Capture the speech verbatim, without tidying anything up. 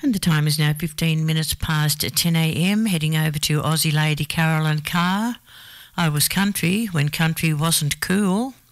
And the time is now fifteen minutes past ten a m, heading over to Aussie lady Carolyn Carr. I was country when country wasn't cool.